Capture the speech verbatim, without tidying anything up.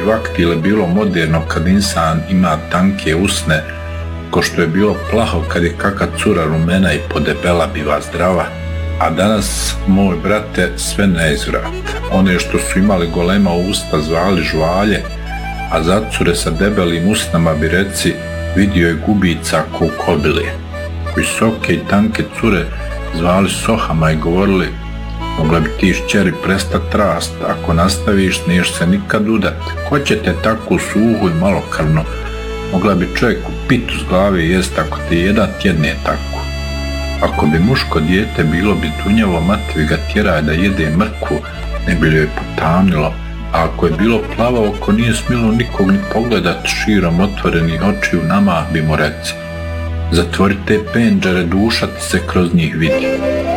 vaktile bilo moderno kad insan ima tanke usne, ko što je bilo plaho kad je kaka cura rumena i podebela biva zdrava, a danas, moj brate, sve neizvrat. One što su imali golema usta zvali žvalje, a zacure sa debelim usnama bi reci vidio je gubica ko u kobili. Visoke i tanke cure zvali sohama i govorili mogla bi ti šćeri prestat rast, ako nastaviš niješ se nikad udat. Ko će te tako suhu i malokrvno? Mogla bi čovjek u pitu s glave jest ako te jedan tjedne tako. Ako bi muško dijete bilo bi tunjavo, mati bi ga tjeraj da jede mrkvu, ne bi joj potamnilo, a ako je bilo plavo oko nije smilo nikog ni pogledat širom otvorenih očiju, nama bi mu reci zatvori te pendžere, duša ti se kroz njih vidi.